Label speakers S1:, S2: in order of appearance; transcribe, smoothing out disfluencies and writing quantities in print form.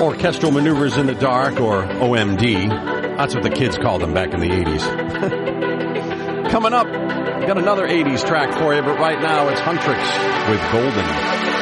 S1: Orchestral Maneuvers in the Dark, or OMD. That's what the kids called them back in the 80s. Coming up, got another 80s track for you, but right now it's Huntrix with Golden.